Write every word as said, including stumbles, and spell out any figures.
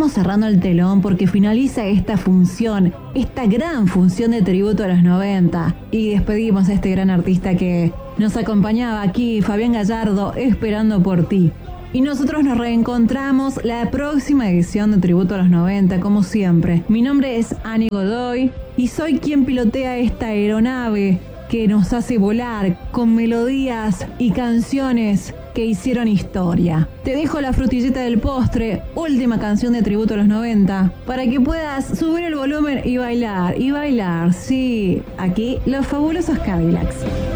estamos cerrando el telón porque finaliza esta función, esta gran función de tributo a los noventa. Y despedimos a este gran artista que nos acompañaba aquí, Fabián Gallardo, esperando por ti. Y nosotros nos reencontramos la próxima edición de Tributo a los noventa, como siempre. Mi nombre es Ani Godoy y soy quien pilotea esta aeronave que nos hace volar con melodías y canciones que hicieron historia. Te dejo la frutillita del postre, última canción de Tributo a los noventa, para que puedas subir el volumen y bailar, y bailar, sí, aquí los fabulosos Cadillacs.